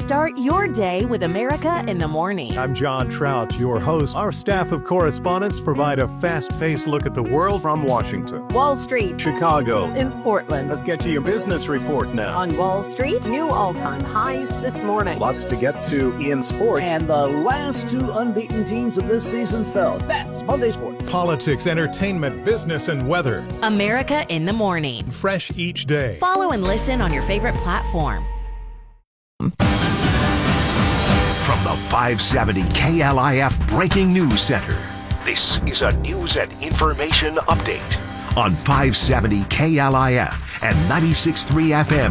Start your day with America in the Morning. I'm John Trout, your host. Our staff of correspondents provide a fast-paced look at the world from Washington, Wall Street, Chicago, in Portland. Let's get to your business report now. On Wall Street, new all-time highs this morning. Lots to get to in sports. And the last two unbeaten teams of this season fell. That's Monday Sports. Politics, entertainment, business, and weather. America in the Morning. Fresh each day. Follow and listen on your favorite platform. From the 570 KLIF Breaking News Center, this is a news and information update on 570 KLIF and 96.3 FM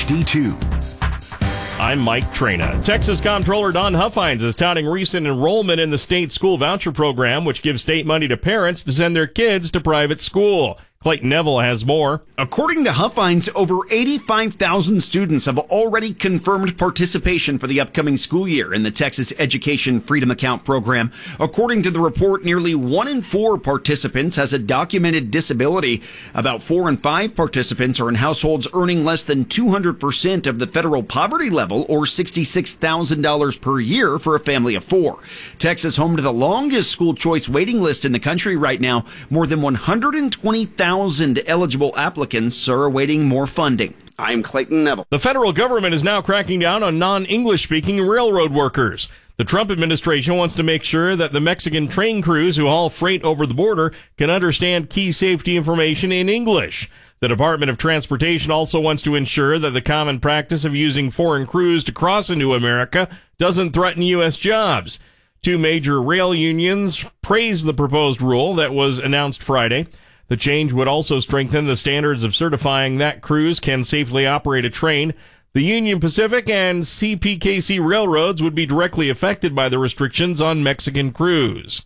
HD2. I'm Mike Trina. Texas Comptroller Don Huffines is touting recent enrollment in the state school voucher program, which gives state money to parents to send their kids to private school. Clayton Neville has more. According to Huffines, over 85,000 students have already confirmed participation for the upcoming school year in the Texas Education Freedom Account program. According to the report, nearly 1 in 4 participants has a documented disability. About 4 in 5 participants are in households earning less than 200% of the federal poverty level, or $66,000 per year for a family of 4. Texas, home to the longest school choice waiting list in the country right now. More than 120,000 eligible applicants are awaiting more funding. I'm Clayton Neville. The federal government is now cracking down on non-English speaking railroad workers. The Trump administration wants to make sure that the Mexican train crews who haul freight over the border can understand key safety information in English. The Department of Transportation also wants to ensure that the common practice of using foreign crews to cross into America doesn't threaten U.S. jobs. 2 major rail unions praised the proposed rule that was announced Friday. The change would also strengthen the standards of certifying that crews can safely operate a train. The Union Pacific and CPKC railroads would be directly affected by the restrictions on Mexican crews.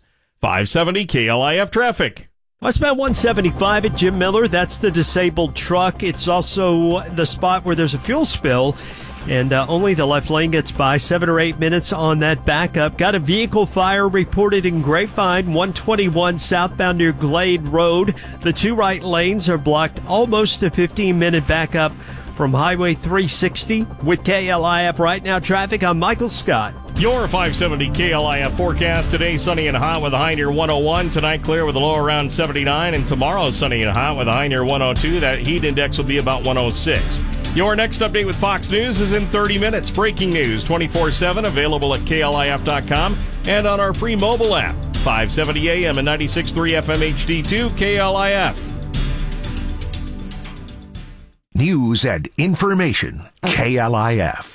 570 KLIF traffic. Westbound 175 at Jim Miller, that's the disabled truck. It's also the spot where there's a fuel spill, and only the left lane gets by. 7 or 8 minutes on that backup. Got a vehicle fire reported in Grapevine, 121 southbound near Glade Road. The 2 right lanes are blocked, almost a 15-minute backup from Highway 360. With KLIF Right Now traffic, I'm Michael Scott. Your 570 KLIF forecast today, sunny and hot with a high near 101. Tonight, clear with a low around 79. And tomorrow, sunny and hot with a high near 102. That heat index will be about 106. Your next update with Fox News is in 30 minutes. Breaking news 24/7, available at KLIF.com and on our free mobile app. 570 AM and 96.3 FM HD2 KLIF. News and information, KLIF.